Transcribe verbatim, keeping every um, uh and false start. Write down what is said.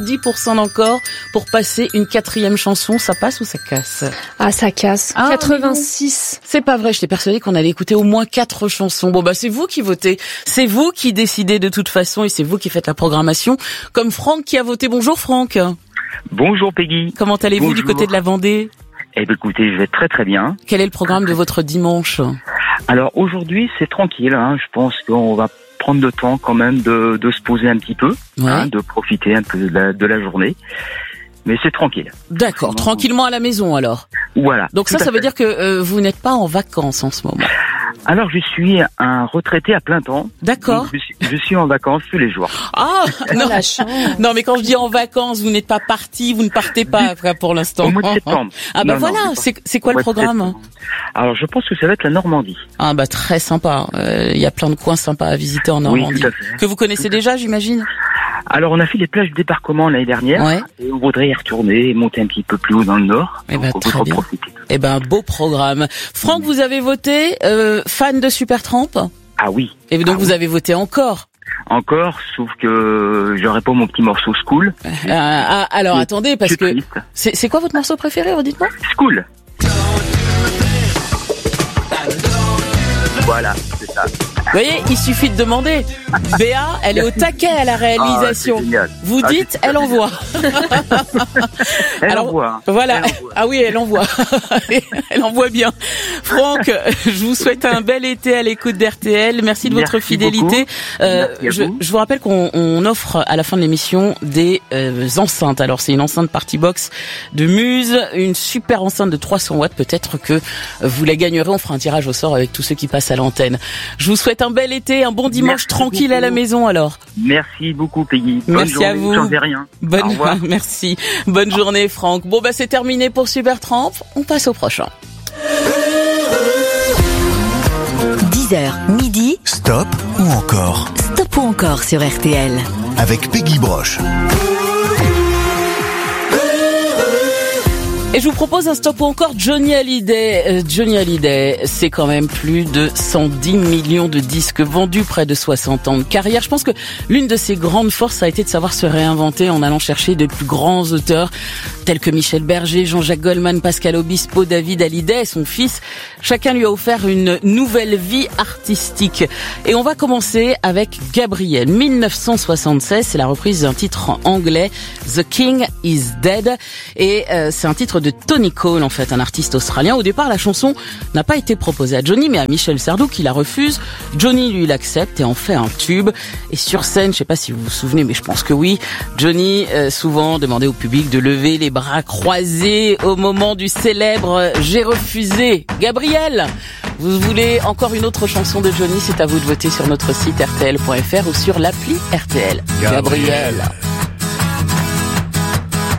dix pour cent d'encore pour passer une quatrième chanson. Ça passe ou ça casse? Ah, ça casse. Ah, quatre-vingt-six. C'est pas vrai, j'étais persuadée qu'on allait écouter au moins quatre chansons. Bon bah c'est vous qui votez, c'est vous qui décidez de toute façon et c'est vous qui faites la programmation. Comme Franck qui a voté. Bonjour Franck. Bonjour Peggy. Comment allez-vous Bonjour. du côté de la Vendée? Eh bien écoutez, je vais très très bien. Quel est le programme de votre dimanche? Alors aujourd'hui c'est tranquille, hein. Je pense qu'on va prendre le temps quand même de, de se poser un petit peu, Ouais. hein, de profiter un peu de la, de la journée. Mais c'est tranquille. D'accord, tranquillement à la maison alors. Voilà. Donc ça, Tout à ça veut fait. dire que euh, vous n'êtes pas en vacances en ce moment. Alors je suis un retraité à plein temps. D'accord. Donc, Je suis, je suis en vacances tous les jours. Ah non, La chance. non mais quand je dis en vacances, vous n'êtes pas parti, vous ne partez pas quoi, pour l'instant. Au mois de septembre. Ah bah Non, non, voilà, je pars. c'est c'est quoi Au le mois de programme? septembre. Alors je pense que ça va être la Normandie. Ah bah très sympa. Il y a plein de coins sympas à visiter en Normandie. Oui, tout à fait. Que vous connaissez déjà, j'imagine. Alors on a fait les plages de débarquement l'année dernière. Ouais. Et on voudrait y retourner et monter un petit peu plus haut dans le nord. Eh ben, Donc, on très voudra bien. profiter. Eh ben beau programme. Franck, vous avez voté euh, fan de Supertramp Ah oui. et donc Ah vous oui. avez voté encore. Encore, sauf que j'aurais pas mon petit morceau School. Euh, ah, alors Je- attendez Je parce suis que triste. c'est c'est quoi votre morceau préféré, redites-moi. School. Voilà, c'est ça. Vous voyez, il suffit de demander. Béa, elle est au taquet à la réalisation. Ah, c'est génial. Vous Ah, dites, c'est elle envoie. Elle Alors, envoie. Voilà. Elle envoie. Ah oui, elle envoie. Elle envoie bien. Franck, je vous souhaite un bel été à l'écoute d'R T L. Merci de votre Merci fidélité. Euh, Merci à je, vous. je vous rappelle qu'on on offre à la fin de l'émission des euh, enceintes. Alors c'est une enceinte Party Box de Muse, une super enceinte de trois cents watts. Peut-être que vous la gagnerez. On fera un tirage au sort avec tous ceux qui passent à l'antenne. Je vous souhaite un bel été, un bon dimanche Merci tranquille beaucoup. à la maison alors. Merci beaucoup, Peggy. Bonne Merci journée. à vous. J'en sais rien. Bonne, Au revoir. merci. Bonne journée, Franck. Bon, bah, c'est terminé pour Supertramp. On passe au prochain. dix heures, midi, Stop ou encore stop ou encore sur R T L. avec Peggy Broche. Et je vous propose un stop ou encore Johnny Hallyday. Euh, Johnny Hallyday, c'est quand même plus de cent dix millions de disques vendus, près de soixante ans de carrière. Je pense que l'une de ses grandes forces a été de savoir se réinventer en allant chercher de plus grands auteurs tels que Michel Berger, Jean-Jacques Goldman, Pascal Obispo, David Hallyday et son fils. Chacun lui a offert une nouvelle vie artistique. Et on va commencer avec Gabriel. mille neuf cent soixante-seize, c'est la reprise d'un titre en anglais, The King is Dead. Et euh, c'est un titre de Tony Cole, en fait, un artiste australien. Au départ, la chanson n'a pas été proposée à Johnny, mais à Michel Sardou qui la refuse. Johnny, lui, l'accepte et en fait un tube. Et sur scène, je sais pas si vous vous souvenez, mais je pense que oui, Johnny euh, souvent demandait au public de lever les bras croisés au moment du célèbre « J'ai refusé ». Gabriel, vous voulez encore une autre chanson de Johnny? C'est à vous de voter sur notre site R T L point F R ou sur l'appli R T L. Gabriel.